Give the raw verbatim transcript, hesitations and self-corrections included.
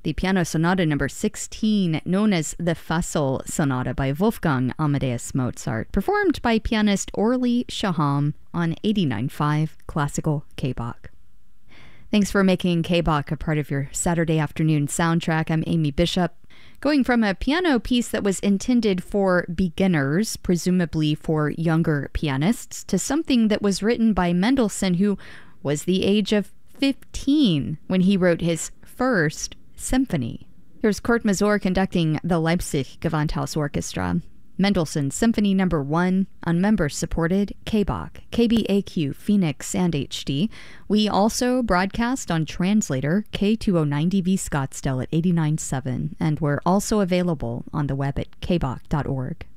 the Piano Sonata number sixteen, known as the Fassel Sonata by Wolfgang Amadeus Mozart, performed by pianist Orly Shaham on eighty-nine point five Classical K-Bach. Thanks for making K-Bach a part of your Saturday afternoon soundtrack. I'm Amy Bishop. Going from a piano piece that was intended for beginners, presumably for younger pianists, to something that was written by Mendelssohn, who was the age of fifteen when he wrote his first symphony. Here's Kurt Masur conducting the Leipzig Gewandhaus Orchestra. Mendelssohn Symphony Number one on member-supported K-Bach, K B A Q, Phoenix, and H D. We also broadcast on Translator K two oh nine D V Scottsdale at eighty-nine point seven, and we're also available on the web at k bach dot org.